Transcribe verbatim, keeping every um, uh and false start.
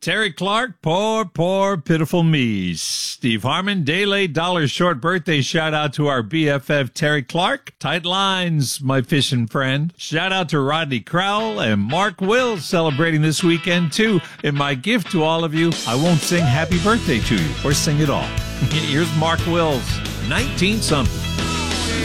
Terry Clark, poor, poor, pitiful me. Steve Harmon, day late, dollar short birthday shout out to our B F F Terry Clark. Tight lines, my fishing friend. Shout out to Rodney Crowell and Mark Wills celebrating this weekend too. And my gift to all of you, I won't sing happy birthday to you or sing it all. Here's Mark Wills, nineteen something.